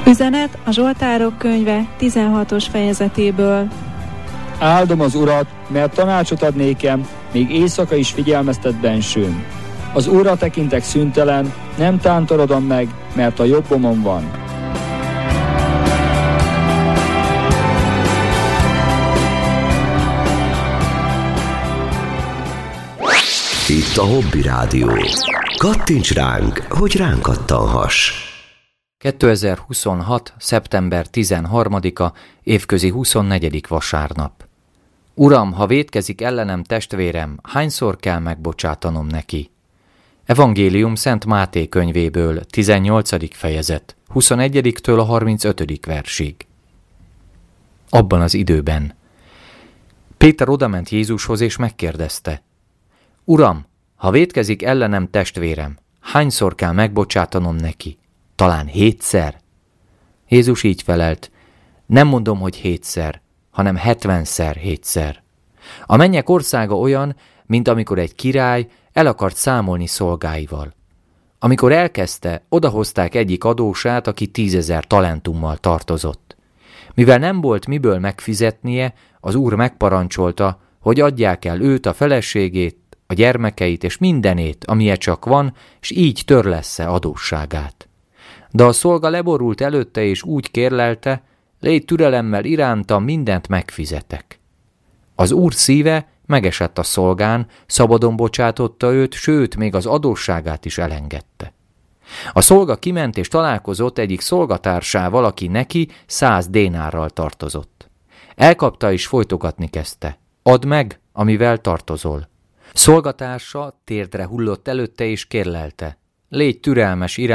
Üzenet a Zsoltárok könyve 16-os fejezetéből. Áldom az Urat, mert tanácsot ad nékem, még éjszaka is figyelmeztet bensőm. Az Úrra tekintek szüntelen, nem tántorodom meg, mert a jobbomon van. Itt a Hobby Rádió. Kattints ránk, hogy ránk kattanhass. 2026. szeptember 13-a, évközi 24. vasárnap. Uram, ha vétkezik ellenem testvérem, hányszor kell megbocsátanom neki? Evangélium Szent Máté könyvéből, 18. fejezet, 21-től a 35. versig. Abban az időben Péter odament Jézushoz és megkérdezte: Uram, ha vétkezik ellenem testvérem, hányszor kell megbocsátanom neki? Talán 7-szer? Jézus így felelt: nem mondom, hogy 7-szer, hanem 70-szer 7-szer. A mennyek országa olyan, mint amikor egy király el akart számolni szolgáival. Amikor elkezdte, odahozták egyik adósát, aki 10 000 talentummal tartozott. Mivel nem volt miből megfizetnie, az úr megparancsolta, hogy adják el őt, a feleségét, a gyermekeit és mindenét, amilyen csak van, s így törlessze adósságát. De a szolga leborult előtte és úgy kérlelte: légy türelemmel irántam, mindent megfizetek. Az úr szíve megesett a szolgán, szabadon bocsátotta őt, sőt, még az adósságát is elengedte. A szolga kiment és találkozott egyik szolgatársával, aki neki 100 dénárral tartozott. Elkapta és folytogatni kezdte: add meg, amivel tartozol. Szolgatársa térdre hullott előtte és kérlelte: légy türelmes